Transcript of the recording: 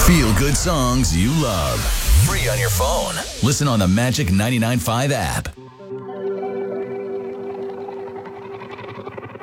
Feel good songs you love. Free on your phone. Listen on the Magic 99.5 app.